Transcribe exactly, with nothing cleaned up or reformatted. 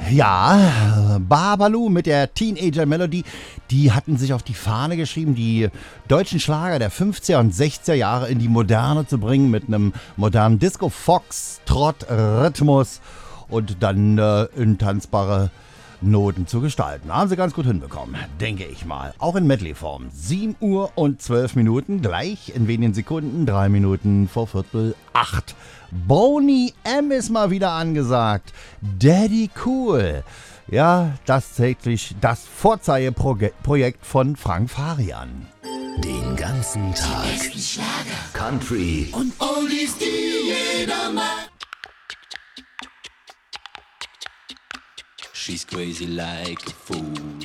Ja, Babalu mit der Teenager Melody, die hatten sich auf die Fahne geschrieben, die deutschen Schlager der fünfziger und sechziger Jahre in die Moderne zu bringen mit einem modernen Disco-Fox-Trott-Rhythmus und dann äh, in tanzbare Noten zu gestalten. Haben sie ganz gut hinbekommen, denke ich mal. Auch in Medley-Form. sieben Uhr und zwölf Minuten, gleich in wenigen Sekunden, drei Minuten vor Viertel acht. Boney M. ist mal wieder angesagt. Daddy Cool. Ja, das täglich das Vorzeigeprojekt von Frank Farian. Den ganzen Tag Country und Oldies, die jeder mag. She's crazy like a fool.